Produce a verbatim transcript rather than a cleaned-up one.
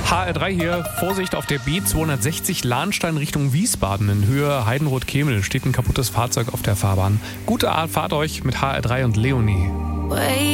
H R drei hier, Vorsicht auf der B zweihundertsechzig Lahnstein Richtung Wiesbaden in Höhe Heidenroth-Kemel steht ein kaputtes Fahrzeug auf der Fahrbahn. Gute Fahrt euch mit H R drei und Leonie.